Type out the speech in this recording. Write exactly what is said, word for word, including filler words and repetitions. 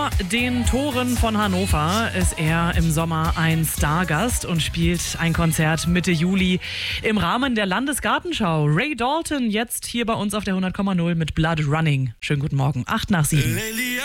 Vor den Toren von Hannover ist er im Sommer ein Stargast und spielt ein Konzert Mitte Juli im Rahmen der Landesgartenschau. Ray Dalton jetzt hier bei uns auf der hundert Komma null mit Blood Running. Schönen guten Morgen, acht nach sieben.